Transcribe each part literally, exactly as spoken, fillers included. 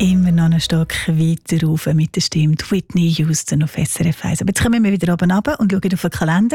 Immer noch einen Stock weiter rauf mit der Stimme Whitney Houston auf S R F eins. Aber jetzt kommen wir wieder oben runter und schauen auf den Kalender.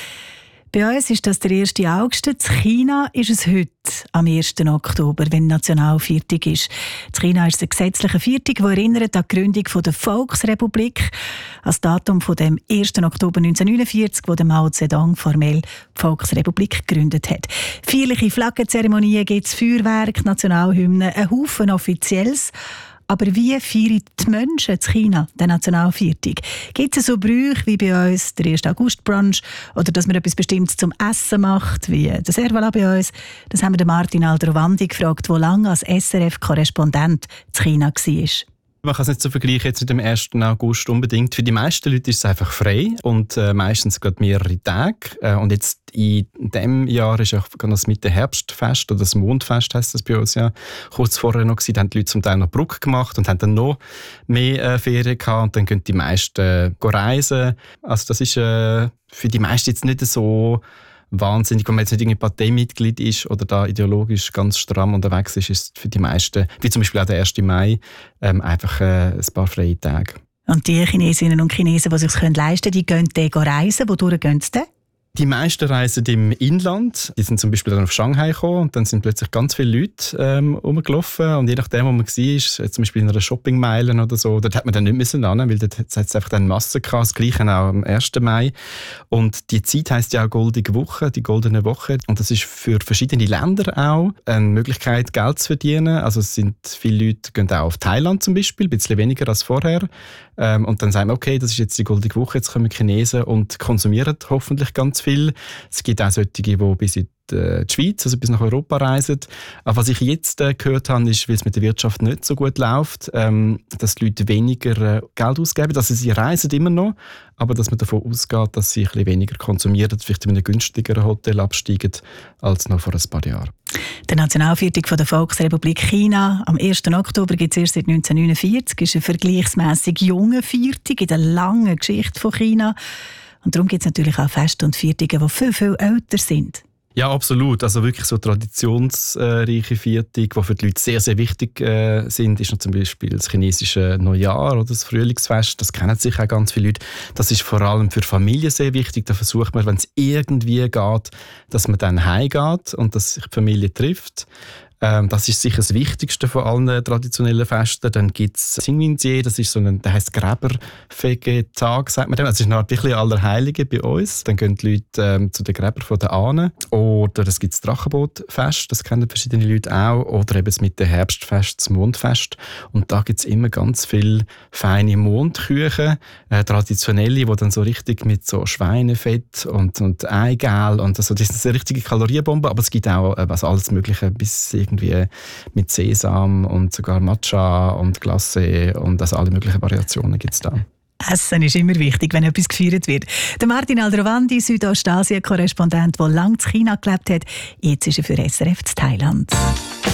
Bei uns ist das der erste August. In China ist es heute, am ersten Oktober, wenn Nationalviertag ist. In China ist es ein gesetzlicher Viertag, der erinnert an die Gründung der Volksrepublik, als Datum von dem ersten Oktober neunzehnhundertneunundvierzig, wo der Mao Zedong formell die Volksrepublik gegründet hat. Feierliche Flaggenzeremonien gibt es, Feuerwerk, Nationalhymnen, ein Haufen Offizielles. Aber wie feiern die Menschen in China den Nationalviertag? Gibt es so Brüche wie bei uns der erste August-Brunch oder dass man etwas Bestimmtes zum Essen macht, wie das Servala bei uns? Das haben wir Martin Aldrovandi gefragt, der lange als S R F-Korrespondent in China war. Man kann es nicht so vergleichen jetzt mit dem ersten August unbedingt. Für die meisten Leute ist es einfach frei und äh, meistens gerade mehrere Tage. Äh, und jetzt in diesem Jahr ist auch das mit dem Herbstfest oder das Mondfest heisst das bei uns ja kurz vorher noch gewesen. Da haben die Leute zum Teil noch Brücke gemacht und haben dann noch mehr äh, Ferien gehabt und dann können die meisten äh, reisen. Also das ist äh, für die meisten jetzt nicht so wahnsinnig, wenn man jetzt nicht irgendwie Parteimitglied ist oder da ideologisch ganz stramm unterwegs ist, ist für die meisten, wie zum Beispiel auch der erste Mai, ähm, einfach äh, ein paar freie Tage. Und die Chinesinnen und Chinesen, die sich das leisten können, die gehen dann reisen. Wodurch gehen sie denn? Die meisten reisen im Inland. Die sind zum Beispiel dann auf Shanghai gekommen und dann sind plötzlich ganz viele Leute ähm, rumgelaufen. Und je nachdem, wo man war, zum Beispiel in einer Shoppingmeile oder so, dort hat man dann nicht müssen ran, weil dort hat es einfach dann Massen gehabt. Das Gleiche auch am ersten Mai. Und die Zeit heisst ja auch Goldige Woche, die Goldene Woche. Und das ist für verschiedene Länder auch eine Möglichkeit, Geld zu verdienen. Also es sind viele Leute gehen auch auf Thailand zum Beispiel, ein bisschen weniger als vorher. Ähm, und dann sagen wir, okay, das ist jetzt die Goldige Woche, jetzt kommen Chinesen und konsumieren hoffentlich ganz viel. Es gibt auch solche, die bis in die Schweiz, also bis nach Europa reisen. Aber was ich jetzt äh, gehört habe, ist, weil es mit der Wirtschaft nicht so gut läuft, ähm, dass die Leute weniger äh, Geld ausgeben. Also sie reisen immer noch, aber dass man davon ausgeht, dass sie ein bisschen weniger konsumieren, vielleicht in einem günstigeren Hotel absteigen als noch vor ein paar Jahren. Der Nationalviertag von der Volksrepublik China am ersten Oktober gibt es erst seit neunzehnhundertneunundvierzig. Ist ein vergleichsmässig junger Viertag in der langen Geschichte von China. Und darum gibt es natürlich auch Feste und Viertage, die viel, viel älter sind. Ja, absolut. Also wirklich so traditionsreiche Viertage, die für die Leute sehr, sehr wichtig äh, sind, ist noch zum Beispiel das chinesische Neujahr oder das Frühlingsfest. Das kennen sicher auch ganz viele Leute. Das ist vor allem für Familien sehr wichtig. Da versucht man, wenn es irgendwie geht, dass man dann heimgeht und dass sich die Familie trifft. Ähm, das ist sicher das Wichtigste von allen traditionellen Festen. Dann gibt es Xingminjie, das ist so ein, der heisst Gräberfegetag, sagt man dem. Das ist eine Art wirklich Allerheiligen bei uns. Dann gehen die Leute ähm, zu den Gräbern von der Ahnen. Oder es gibt das Drachenbootfest, das kennen verschiedene Leute auch. Oder eben das mit dem Herbstfest, das Mondfest. Und da gibt es immer ganz viele feine Mondküchen, äh, traditionelle, die dann so richtig mit so Schweinefett und, und Eigelb und also, das ist eine richtige Kalorienbombe. Aber es gibt auch äh, was alles Mögliche bis irgendwie mit Sesam und sogar Matcha und Glacé und also alle möglichen Variationen gibt es da. Essen ist immer wichtig, wenn etwas gefeiert wird. Der Martin Aldrovandi, Südostasien-Korrespondent, der lange in China gelebt hat, jetzt ist er für S R F in Thailand.